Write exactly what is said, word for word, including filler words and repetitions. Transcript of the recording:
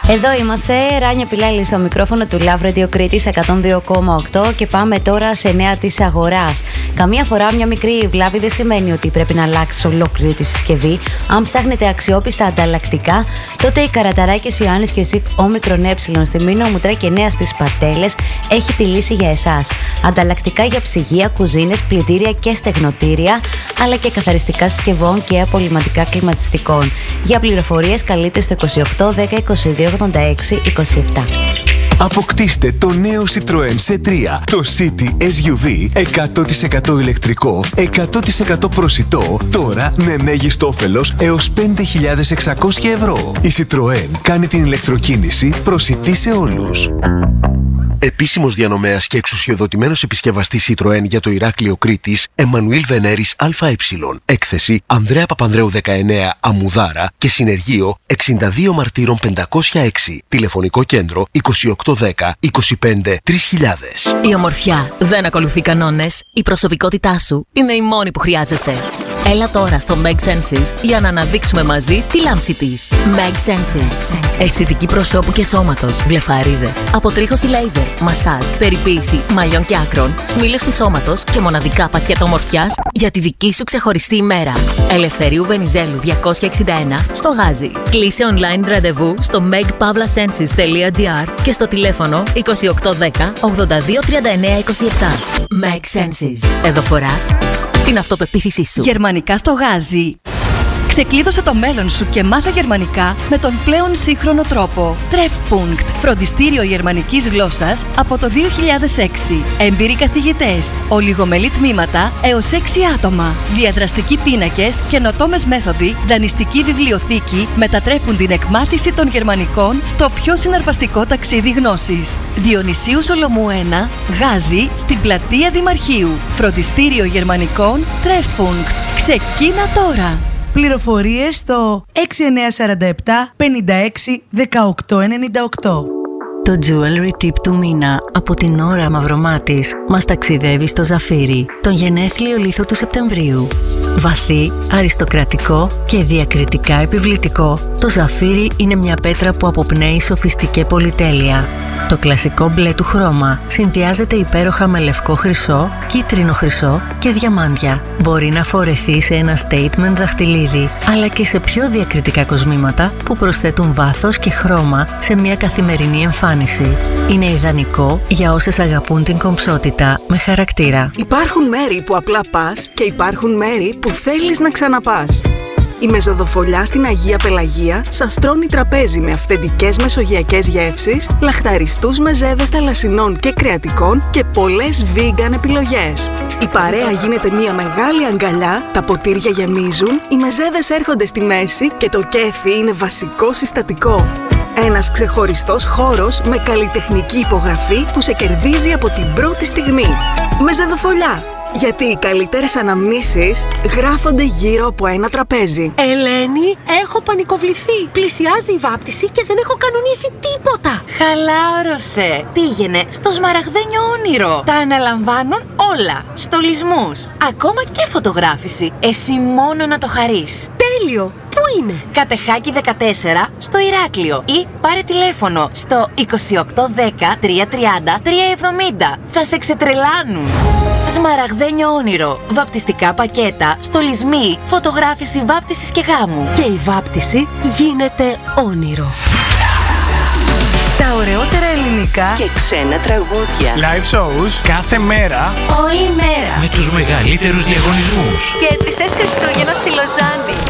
Εδώ είμαστε, Ράνια Πιλάλη στο μικρόφωνο του Love Radio Κρήτης εκατόν δύο κόμμα οκτώ και πάμε τώρα σε νέα της αγοράς. Καμία φορά μια μικρή βλάβη δεν σημαίνει ότι πρέπει να αλλάξει ολόκληρη τη συσκευή. Αν ψάχνετε αξιόπιστα ανταλλακτικά, τότε η Καραταράκης Ιωάννης και ο Ζιφ Όμικρον Ε στη Μήνο Μουτρά και Νέα στις Πατέλες έχει τη λύση για εσάς. Ανταλλακτικά για ψυγεία, κουζίνες, πλυντήρια και στεγνοτήρια, αλλά και καθαριστικά συσκευών και απολυμματικά κλιματιστικών. Για πληροφορίες καλείτε στο είκοσι οκτώ δέκα είκοσι δύο ογδόντα έξι είκοσι επτά. Αποκτήστε το νέο Citroën σι τρία, το City ες γιου βι, εκατό τοις εκατό ηλεκτρικό, εκατό τοις εκατό προσιτό, τώρα με μέγιστο όφελος έως πέντε χιλιάδες εξακόσια ευρώ. Η Citroën κάνει την ηλεκτροκίνηση προσιτή σε όλους. Επίσημος διανομέας και εξουσιοδοτημένος επισκευαστής Citroën για το Ηράκλειο Κρήτης, Εμμανουήλ Βενέρης ΑΕ. Έκθεση Ανδρέα Παπανδρέου δεκαεννέα Αμμουδάρα και συνεργείο εξήντα δύο Μαρτύρων πεντακόσια έξι. Τηλεφωνικό κέντρο είκοσι οκτώ δέκα είκοσι πέντε τρεις χιλιάδες. Η ομορφιά δεν ακολουθεί κανόνες. Η προσωπικότητά σου είναι η μόνη που χρειάζεσαι. Έλα τώρα στο Meg Senses για να αναδείξουμε μαζί τη λάμψη της. Meg Senses. Αισθητική προσώπου και σώματος, βλεφαρίδες, αποτρίχωση λέιζερ, μασάζ, περιποίηση μαλλιών και άκρων, σμίλευση σώματος και μοναδικά πακέτο ομορφιάς για τη δική σου ξεχωριστή ημέρα. Ελευθερίου Βενιζέλου διακόσια εξήντα ένα στο Γάζι. Κλείσε online ραντεβού στο meg pavla senses τελεία gr και στο τηλέφωνο είκοσι οκτώ δέκα ογδόντα δύο τριάντα εννέα είκοσι επτά. Meg Senses. Εδώ φοράς την αυτοπεποίθησή σου. Γερμανικά στο Γάζι. Ξεκλείδωσε το μέλλον σου και μάθε γερμανικά με τον πλέον σύγχρονο τρόπο. Treffpunkt, φροντιστήριο γερμανικής γλώσσας από το δύο χιλιάδες έξι. Έμπειροι καθηγητές, ολιγομελή τμήματα έως έξι άτομα. Διαδραστικοί πίνακες, καινοτόμες μέθοδοι, δανειστική βιβλιοθήκη μετατρέπουν την εκμάθηση των γερμανικών στο πιο συναρπαστικό ταξίδι γνώσης. Διονυσίου Σολομού ένα, Γάζι, στην πλατεία Δημαρχείου. Φροντιστήριο γερμανικών Treffpunkt. Ξεκίνα τώρα! Πληροφορίες στο έξι εννιά τέσσερα επτά πενήντα έξι δεκαοκτώ ενενήντα οκτώ. Το jewelry tip του μήνα από την Ώρα Μαυρομάτης μας ταξιδεύει στο Ζαφύρι, τον γενέθλιο λίθο του Σεπτεμβρίου. Βαθύ, αριστοκρατικό και διακριτικά επιβλητικό, το Ζαφύρι είναι μια πέτρα που αποπνέει σοφιστική πολυτέλεια. Το κλασικό μπλε του χρώμα συνδυάζεται υπέροχα με λευκό χρυσό, κίτρινο χρυσό και διαμάντια. Μπορεί να φορεθεί σε ένα statement δαχτυλίδι, αλλά και σε πιο διακριτικά κοσμήματα που προσθέτουν βάθος και χρώμα σε μια καθημερινή εμφάνιση. Είναι ιδανικό για όσες αγαπούν την κομψότητα με χαρακτήρα. Υπάρχουν μέρη που απλά πας και υπάρχουν μέρη που θέλεις να ξαναπάς. Η Μεζοδοφολιά στην Αγία Πελαγία σας τρώνει τραπέζι με αυθεντικές μεσογειακές γεύσεις, λαχταριστούς μεζέδες θαλασσινών και κρεατικών και πολλές vegan επιλογές. Η παρέα γίνεται μια μεγάλη αγκαλιά, τα ποτήρια γεμίζουν, οι μεζέδες έρχονται στη μέση και το κέφι είναι βασικό συστατικό. Ένας ξεχωριστός χώρος με καλλιτεχνική υπογραφή που σε κερδίζει από την πρώτη στιγμή. Μεζοδοφολιά. Γιατί οι καλύτερες αναμνήσεις γράφονται γύρω από ένα τραπέζι. Ελένη, έχω πανικοβληθεί. Πλησιάζει η βάπτιση και δεν έχω κανονίσει τίποτα. Χαλάρωσε. Πήγαινε στο σμαραγδένιο όνειρο. Τα αναλαμβάνουν όλα. Στολισμούς, ακόμα και φωτογράφηση. Εσύ μόνο να το χαρείς. Τέλειο. Πού είναι? Κατεχάκη δεκατέσσερα στο Ηράκλειο ή πάρε τηλέφωνο στο είκοσι οκτώ δέκα τριακόσια τριάντα τριακόσια εβδομήντα. Θα σε ξετρελάνουν. Σμαραγδένιο όνειρο. Βαπτιστικά πακέτα, στολισμοί, φωτογράφηση βάπτισης και γάμου. Και η βάπτιση γίνεται όνειρο. Τα ωραιότερα ελληνικά και ξένα τραγούδια. Live shows κάθε μέρα. Όλη μέρα. Με τους μεγαλύτερους διαγωνισμούς. Κέρδισες Χριστούγεννα στη Λοζάνη.